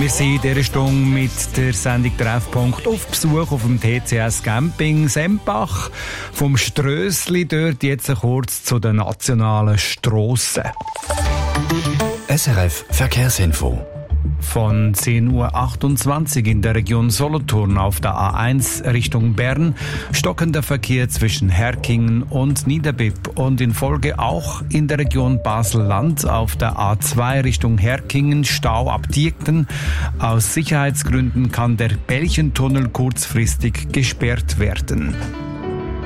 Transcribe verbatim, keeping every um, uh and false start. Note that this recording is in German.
Wir sind in dieser Stunde mit der Sendung Treffpunkt auf Besuch auf dem T C S Camping Sempach. Vom Strössli dort jetzt kurz zu den nationalen Strassen. S R F Verkehrsinfo. Von zehn Uhr achtundzwanzig in der Region Solothurn auf der A eins Richtung Bern stockender Verkehr zwischen Herkingen und Niederbipp und in Folge auch in der Region Basel-Land auf der A zwei Richtung Herkingen Stau ab Diekten. Aus Sicherheitsgründen kann der Belchentunnel kurzfristig gesperrt werden.